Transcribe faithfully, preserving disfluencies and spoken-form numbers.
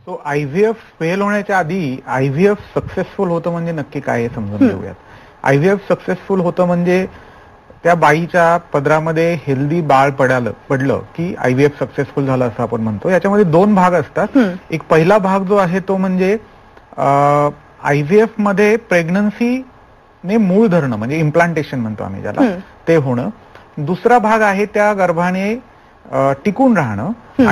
So IVF fail होण्याच्या आधी IVF successful होतं म्हणजे नक्की काय हे समजून घेऊयात. आयव्हीएफ सक्सेसफुल होतं म्हणजे त्या बाईच्या पदरामध्ये हेल्दी बाळ पडालं पडलं की आयव्हीएफ सक्सेसफुल झालं असं आपण म्हणतो. याच्यामध्ये दोन भाग असतात. एक पहिला भाग जो आहे तो म्हणजे आयव्हीएफ मध्ये प्रेग्नन्सीने मूळ धरणं म्हणजे इम्प्लांटेशन म्हणतो आम्ही ज्याला, ते होणं. दुसरा भाग आहे त्या गर्भाने टिकून राहणं